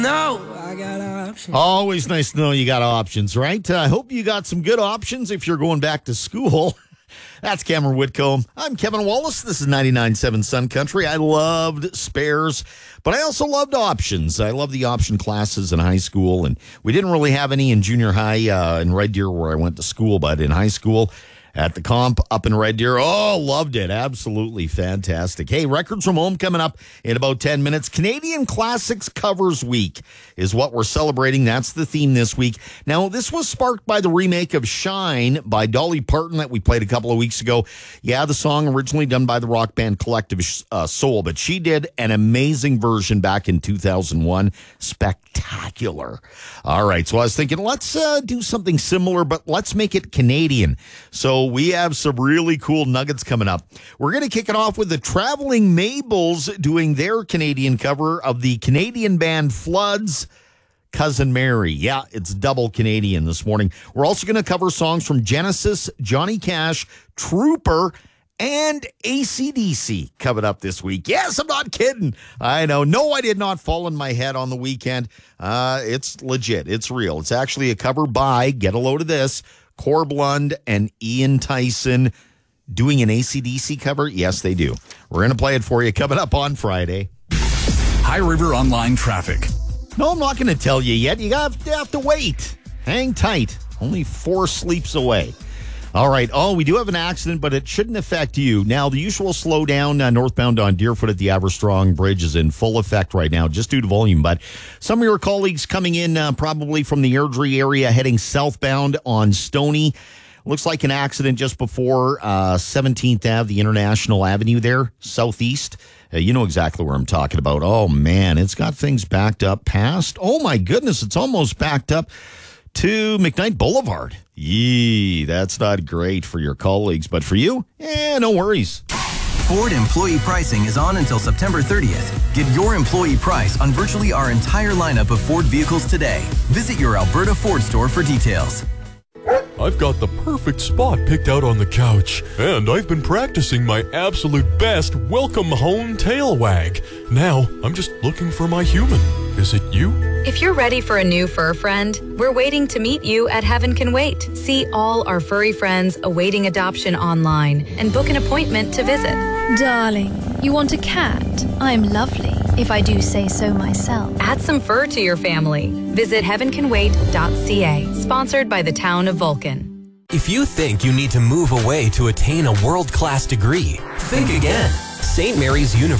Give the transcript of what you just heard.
No, I got options. Always nice to know you got options, right? I hope you got some good options if you're going back to school. That's Cameron Whitcomb. I'm Kevin Wallace. This is 99.7 Sun Country. I loved spares, but I also loved options. I loved the option classes in high school, and we didn't really have any in junior high in Red Deer where I went to school, but in high school at the comp up in Red Deer. Oh, loved it. Absolutely fantastic. Hey, Records from Home coming up in about 10 minutes. Canadian Classics Covers Week is what we're celebrating. That's the theme this week. Now, this was sparked by the remake of Shine by Dolly Parton that we played a couple of weeks ago. Yeah, the song originally done by the rock band Collective Soul, but she did an amazing version back in 2001. Spectacular. All right, so I was thinking, let's do something similar, but let's make it Canadian. So we have some really cool nuggets coming up. We're going to kick it off with the Traveling Mabels doing their Canadian cover of the Canadian band Flood's Cousin Mary. Yeah, it's double Canadian this morning. We're also going to cover songs from Genesis, Johnny Cash, Trooper, and AC/DC coming up this week. Yes, I'm not kidding. I know. No, I did not fall in my head on the weekend. It's legit. It's real. It's actually a cover by, get a load of this, Corb Lund and Ian Tyson doing an AC/DC cover. Yes, they do. We're going to play it for you coming up on Friday. High River Online Traffic. No, I'm not going to tell you yet. You have to wait. Hang tight. Only 4 sleeps away. All right. Oh, we do have an accident, but it shouldn't affect you. Now, the usual slowdown northbound on Deerfoot at the Averstrong Bridge is in full effect right now, just due to volume. But some of your colleagues coming in probably from the Airdrie area heading southbound on Stony. Looks like an accident just before 17th Ave, the International Avenue there, southeast. You know exactly where I'm talking about. Oh, man, it's got things backed up past. Oh, my goodness, it's almost backed up to McKnight Boulevard. Yee, that's not great for your colleagues, but for you, no worries. Ford employee pricing is on until September 30th. Get your employee price on virtually our entire lineup of Ford vehicles today. Visit your Alberta Ford store for details. I've got the perfect spot picked out on the couch, and I've been practicing my absolute best welcome home tail wag. Now, I'm just looking for my human. Is it you? If you're ready for a new fur friend, we're waiting to meet you at Heaven Can Wait. See all our furry friends awaiting adoption online and book an appointment to visit. Darling, you want a cat? I'm lovely, if I do say so myself. Add some fur to your family. Visit heavencanwait.ca, sponsored by the town of Vulcan. If you think you need to move away to attain a world-class degree, think again. St. Mary's University